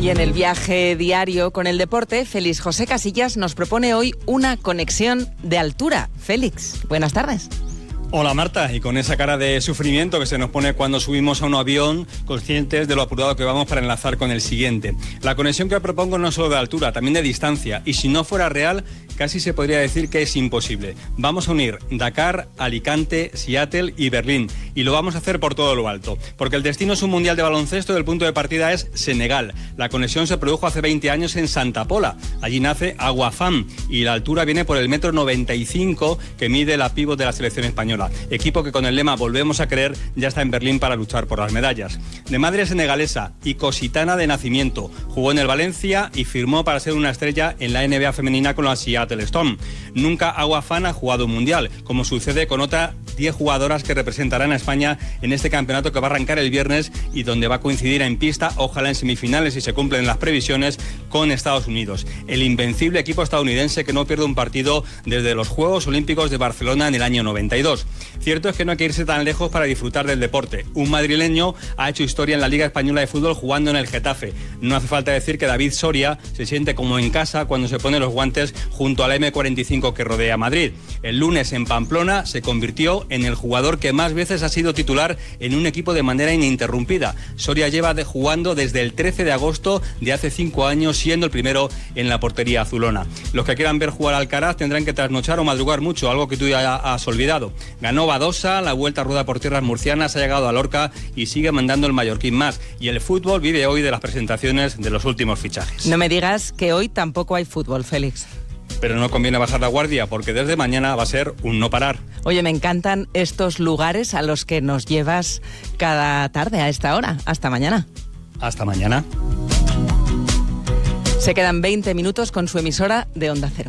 Y en el viaje diario con el deporte, Félix José Casillas nos propone hoy una conexión de altura. Félix, buenas tardes. Hola Marta, y con esa cara de sufrimiento que se nos pone cuando subimos a un avión, conscientes de lo apurado que vamos para enlazar con el siguiente. La conexión que propongo no es solo de altura, también de distancia, y si no fuera real, casi se podría decir que es imposible. Vamos a unir Dakar, Alicante, Seattle y Berlín, y lo vamos a hacer por todo lo alto, porque el destino es un mundial de baloncesto y el punto de partida es Senegal. La conexión se produjo hace 20 años en Santa Pola, allí nace Aguafam, y la altura viene por el 1,95 m que mide la pívot de la selección española. Equipo que con el lema Volvemos a creer ya está en Berlín para luchar por las medallas. De madre senegalesa y cositana de nacimiento, jugó en el Valencia y firmó para ser una estrella en la NBA femenina con la Seattle Storm. Nunca Aguafam ha jugado un mundial, como sucede con otras 10 jugadoras que representarán a España en este campeonato que va a arrancar el viernes y donde va a coincidir en pista, ojalá en semifinales si se cumplen las previsiones, con Estados Unidos. El invencible equipo estadounidense que no pierde un partido desde los Juegos Olímpicos de Barcelona en el año 92. Cierto es que no hay que irse tan lejos para disfrutar del deporte. Un madrileño ha hecho historia en la Liga Española de Fútbol jugando en el Getafe. No hace falta decir que David Soria se siente como en casa cuando se pone los guantes junto a la M45 que rodea Madrid. El lunes en Pamplona se convirtió en el jugador que más veces ha sido titular en un equipo de manera ininterrumpida. Soria lleva jugando desde el 13 de agosto de hace 5 años, siendo el primero en la portería azulona. Los que quieran ver jugar al Alcaraz tendrán que trasnochar o madrugar mucho, algo que tú ya has olvidado. Ganó Badosa, la Vuelta Rueda por tierras murcianas, ha llegado a Lorca y sigue mandando el mallorquín más. Y el fútbol vive hoy de las presentaciones de los últimos fichajes. No me digas que hoy tampoco hay fútbol, Félix. Pero no conviene bajar la guardia porque desde mañana va a ser un no parar. Oye, me encantan estos lugares a los que nos llevas cada tarde a esta hora. Hasta mañana. Hasta mañana. Se quedan 20 minutos con su emisora de Onda Cero.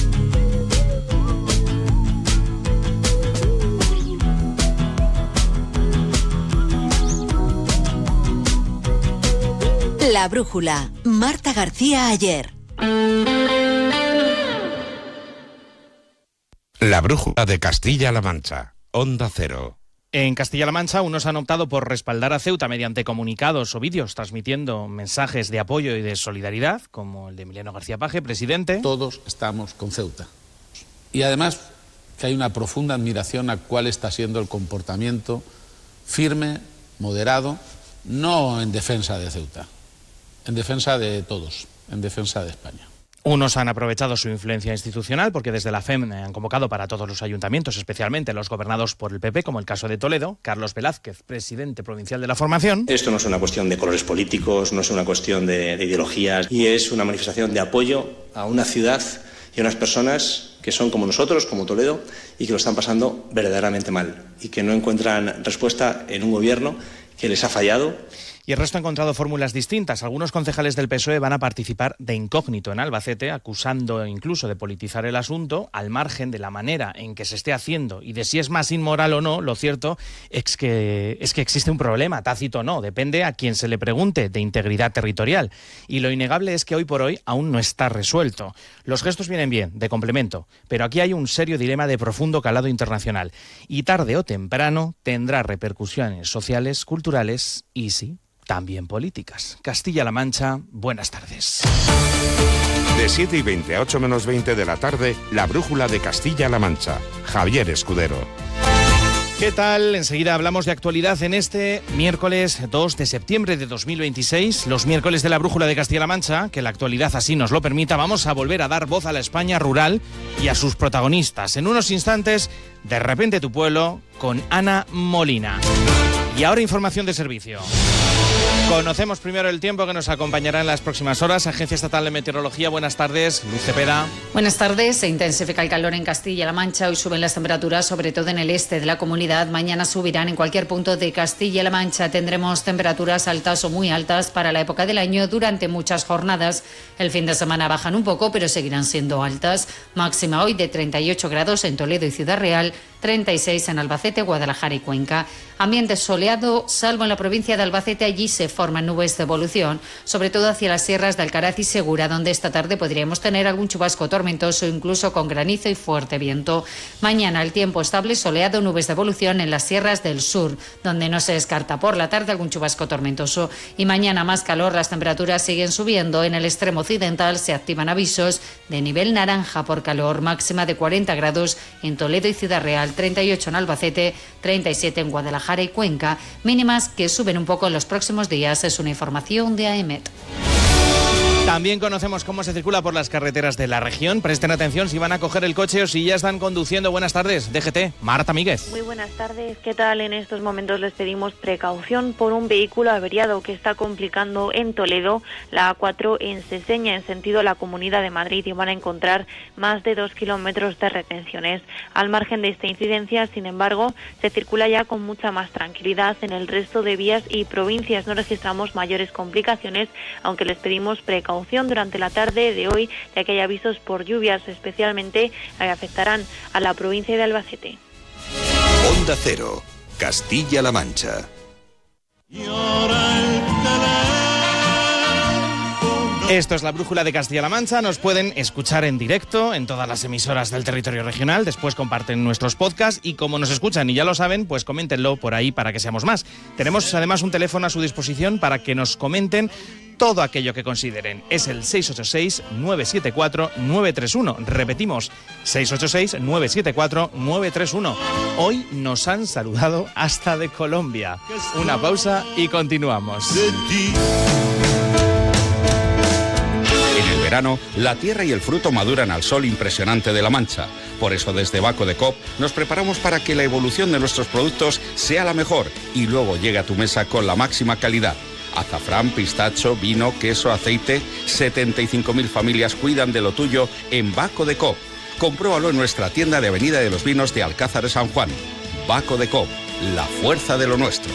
La brújula. Marta García Ayer. La brújula de Castilla-La Mancha. Onda Cero. En Castilla-La Mancha, unos han optado por respaldar a Ceuta mediante comunicados o vídeos transmitiendo mensajes de apoyo y de solidaridad, como el de Emiliano García Paje, presidente. Todos estamos con Ceuta. Y además que hay una profunda admiración a cuál está siendo el comportamiento firme, moderado, no en defensa de Ceuta, en defensa de todos, en defensa de España. Unos han aprovechado su influencia institucional porque desde la FEM han convocado para todos los ayuntamientos, especialmente los gobernados por el PP, como el caso de Toledo. Carlos Velázquez, presidente provincial de la formación. Esto no es una cuestión de colores políticos, no es una cuestión de ideologías, y es una manifestación de apoyo a una ciudad y a unas personas que son como nosotros, como Toledo, y que lo están pasando verdaderamente mal y que no encuentran respuesta en un gobierno que les ha fallado. Y el resto ha encontrado fórmulas distintas. Algunos concejales del PSOE van a participar de incógnito en Albacete, acusando incluso de politizar el asunto, al margen de la manera en que se esté haciendo y de si es más inmoral o no. Lo cierto es que existe un problema, tácito o no, depende a quien se le pregunte, de integridad territorial. Y lo innegable es que hoy por hoy aún no está resuelto. Los gestos vienen bien, de complemento, pero aquí hay un serio dilema de profundo calado internacional. Y tarde o temprano tendrá repercusiones sociales, culturales y sí, también políticas. Castilla-La Mancha, buenas tardes. De 7:20 a 8 menos 20 de la tarde, la brújula de Castilla-La Mancha. Javier Escudero. ¿Qué tal? Enseguida hablamos de actualidad en este miércoles 2 de septiembre de 2026, los miércoles de la brújula de Castilla-La Mancha, que la actualidad así nos lo permita. Vamos a volver a dar voz a la España rural y a sus protagonistas. En unos instantes, De repente tu pueblo, con Ana Molina. Y ahora información de servicio. Conocemos primero el tiempo que nos acompañará en las próximas horas. Agencia Estatal de Meteorología, buenas tardes. Luz Cepeda. Buenas tardes. Se intensifica el calor en Castilla-La Mancha. Hoy suben las temperaturas, sobre todo en el este de la comunidad. Mañana subirán en cualquier punto de Castilla-La Mancha. Tendremos temperaturas altas o muy altas para la época del año durante muchas jornadas. El fin de semana bajan un poco, pero seguirán siendo altas. Máxima hoy de 38 grados en Toledo y Ciudad Real, 36 en Albacete, Guadalajara y Cuenca. Ambiente soleado, salvo en la provincia de Albacete, allí se forman nubes de evolución, sobre todo hacia las sierras de Alcaraz y Segura, donde esta tarde podríamos tener algún chubasco tormentoso, incluso con granizo y fuerte viento. Mañana el tiempo estable, soleado, nubes de evolución en las sierras del sur, donde no se descarta por la tarde algún chubasco tormentoso. Y mañana más calor, las temperaturas siguen subiendo. En el extremo occidental se activan avisos de nivel naranja por calor, máxima de 40 grados en Toledo y Ciudad Real, 38 en Albacete, 37 en Guadalajara y Cuenca, mínimas que suben un poco en los próximos días. Es una información de AEMET. También conocemos cómo se circula por las carreteras de la región. Presten atención si van a coger el coche o si ya están conduciendo. Buenas tardes, DGT, Marta Míguez. Muy buenas tardes, ¿qué tal? En estos momentos les pedimos precaución por un vehículo averiado que está complicando en Toledo la A4 en Seseña, en sentido la Comunidad de Madrid, y van a encontrar más de 2 kilómetros de retenciones. Al margen de esta incidencia, sin embargo, se circula ya con mucha más tranquilidad en el resto de vías y provincias. No registramos mayores complicaciones, aunque les pedimos precaución durante la tarde de hoy, ya que hay avisos por lluvias, especialmente afectarán a la provincia de Albacete. Onda Cero, Castilla-La Mancha. Esto es la Brújula de Castilla-La Mancha. Nos pueden escuchar en directo en todas las emisoras del territorio regional. Después comparten nuestros podcasts y como nos escuchan y ya lo saben, pues coméntenlo por ahí para que seamos más. Tenemos además un teléfono a su disposición para que nos comenten todo aquello que consideren. Es el 686-974-931. Repetimos, 686-974-931. Hoy nos han saludado hasta de Colombia. Una pausa y continuamos. En el verano, la tierra y el fruto maduran al sol impresionante de La Mancha. Por eso desde Baco de Coop nos preparamos para que la evolución de nuestros productos sea la mejor y luego llegue a tu mesa con la máxima calidad. Azafrán, pistacho, vino, queso, aceite. 75.000 familias cuidan de lo tuyo en Baco de Coop. Compruébalo en nuestra tienda de Avenida de los Vinos de Alcázar de San Juan. Baco de Coop, la fuerza de lo nuestro.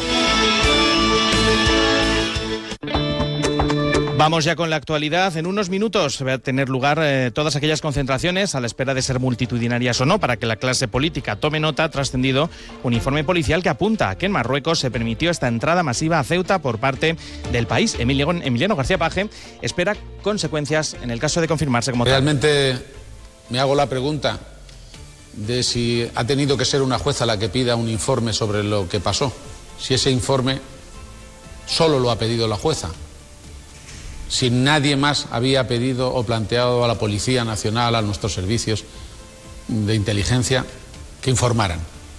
Vamos ya con la actualidad. En unos minutos va a tener lugar todas aquellas concentraciones, a la espera de ser multitudinarias o no, para que la clase política tome nota. Ha trascendido un informe policial que apunta a que en Marruecos se permitió esta entrada masiva a Ceuta por parte del país. Emiliano García Paje espera consecuencias en el caso de confirmarse como tal. Realmente me hago la pregunta de si ha tenido que ser una jueza la que pida un informe sobre lo que pasó. Si ese informe solo lo ha pedido la jueza, si nadie más había pedido o planteado a la Policía Nacional, a nuestros servicios de inteligencia, que informaran.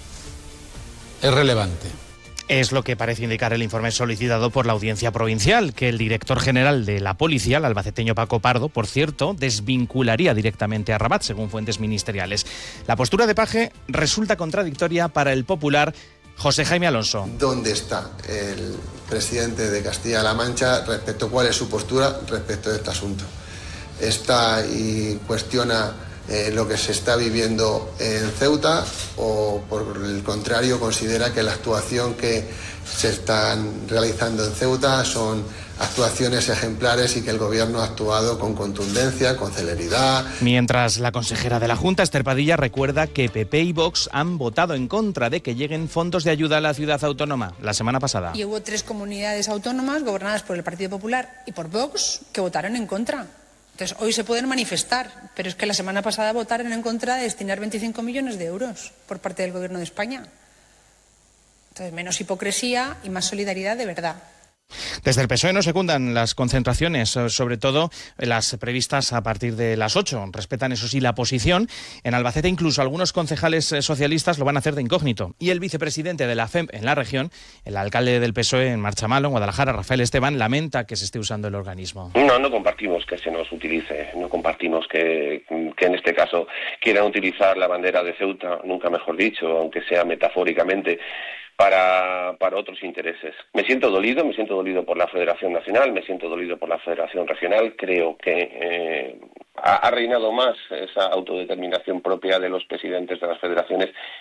Es relevante. Es lo que parece indicar el informe solicitado por la Audiencia Provincial, que el director general de la policía, el albaceteño Paco Pardo, por cierto, desvincularía directamente a Rabat, según fuentes ministeriales. La postura de Paje resulta contradictoria para el popular José Jaime Alonso. ¿Dónde está el presidente de Castilla-La Mancha respecto a cuál es su postura respecto de este asunto? ¿Está y cuestiona lo que se está viviendo en Ceuta o por el contrario considera que la actuación que se están realizando en Ceuta son actuaciones ejemplares y que el gobierno ha actuado con contundencia, con celeridad? Mientras la consejera de la Junta, Esther Padilla, recuerda que PP y Vox han votado en contra de que lleguen fondos de ayuda a la ciudad autónoma la semana pasada. Y hubo 3 comunidades autónomas gobernadas por el Partido Popular y por Vox que votaron en contra. Entonces, hoy se pueden manifestar, pero es que la semana pasada votaron en contra de destinar 25 millones de euros por parte del Gobierno de España. Entonces, menos hipocresía y más solidaridad de verdad. Desde el PSOE no secundan las concentraciones, sobre todo las previstas a partir de las 8. Respetan, eso sí, la posición. En Albacete incluso algunos concejales socialistas lo van a hacer de incógnito. Y el vicepresidente de la FEMP en la región, el alcalde del PSOE en Marchamalo, en Guadalajara, Rafael Esteban, lamenta que se esté usando el organismo. No compartimos que se nos utilice, no compartimos que en este caso quieran utilizar la bandera de Ceuta, nunca mejor dicho, aunque sea metafóricamente, para otros intereses. Me siento dolido por la Federación Nacional, me siento dolido por la Federación Regional. Creo que ha reinado más esa autodeterminación propia de los presidentes de las federaciones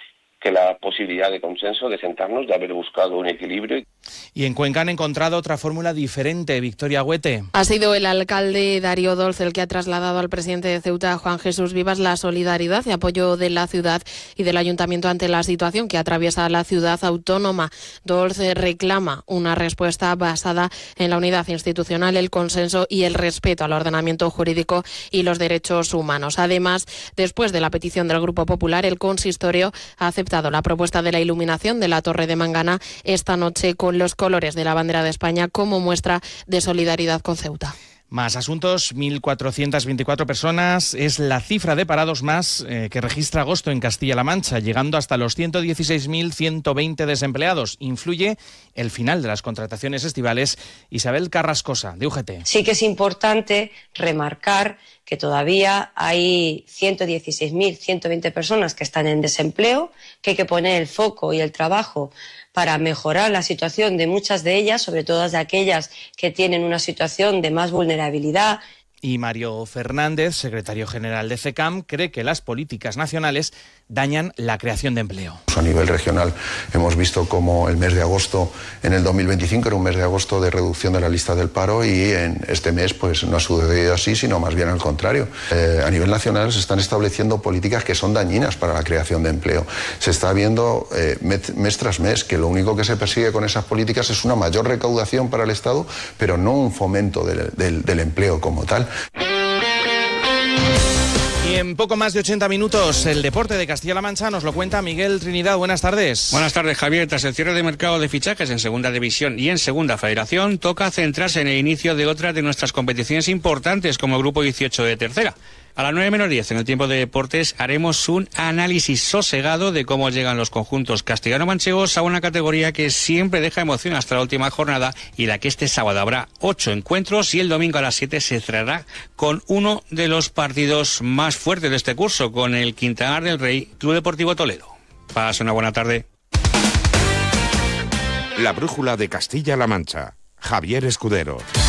la posibilidad de consenso, de sentarnos, de haber buscado un equilibrio. Y en Cuenca han encontrado otra fórmula diferente. Victoria Huete. Ha sido el alcalde Darío Dolz el que ha trasladado al presidente de Ceuta, Juan Jesús Vivas, la solidaridad y apoyo de la ciudad y del ayuntamiento ante la situación que atraviesa la ciudad autónoma. Dolz reclama una respuesta basada en la unidad institucional, el consenso y el respeto al ordenamiento jurídico y los derechos humanos. Además, después de la petición del Grupo Popular, el consistorio ha aceptado la propuesta de la iluminación de la Torre de Mangana esta noche con los colores de la bandera de España como muestra de solidaridad con Ceuta. Más asuntos, 1.424 personas es la cifra de parados más que registra agosto en Castilla-La Mancha, llegando hasta los 116.120 desempleados. Influye el final de las contrataciones estivales. Isabel Carrascosa, de UGT. Sí que es importante remarcar que todavía hay 116.120 personas que están en desempleo, que hay que poner el foco y el trabajo para mejorar la situación de muchas de ellas, sobre todo de aquellas que tienen una situación de más vulnerabilidad. Y Mario Fernández, secretario general de CECAM, cree que las políticas nacionales dañan la creación de empleo. A nivel regional hemos visto como el mes de agosto en el 2025 era un mes de agosto de reducción de la lista del paro y en este mes pues no ha sucedido así, sino más bien al contrario. A nivel nacional se están estableciendo políticas que son dañinas para la creación de empleo. Se está viendo mes tras mes que lo único que se persigue con esas políticas es una mayor recaudación para el Estado, pero no un fomento del empleo como tal. Y en poco más de 80 minutos, el deporte de Castilla-La Mancha nos lo cuenta Miguel Trinidad. Buenas tardes. Buenas tardes, Javier. Tras el cierre de mercado de fichajes en Segunda División y en Segunda Federación, toca centrarse en el inicio de otra de nuestras competiciones importantes como el Grupo 18 de Tercera. A las 9:10, en el tiempo de deportes, haremos un análisis sosegado de cómo llegan los conjuntos castellano-manchegos a una categoría que siempre deja emoción hasta la última jornada y la que este sábado habrá 8 encuentros y el domingo a las 7 se cerrará con uno de los partidos más fuertes de este curso, con el Quintanar del Rey Club Deportivo Toledo. Pase una buena tarde. La brújula de Castilla-La Mancha. Javier Escudero.